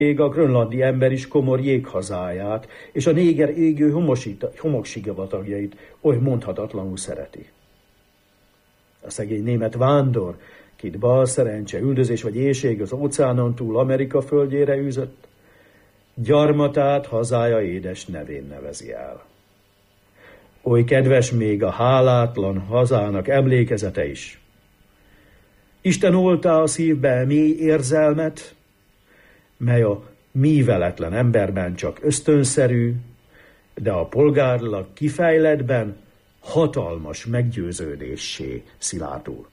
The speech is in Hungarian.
Még a grönlandi ember is komor jéghazáját, és a néger égő homoksivatagait oly mondhatatlanul szereti. A szegény német vándor, kit bal szerencse, üldözés vagy éhség az óceánon túl Amerika földjére űzött, gyarmatát hazája édes nevén nevezi el. Oly kedves még a hálátlan hazának emlékezete is. Isten oltá a szívbe mély érzelmet, mely a míveletlen emberben csak ösztönszerű, de a polgárlag kifejletben hatalmas meggyőződéssé szilárdul.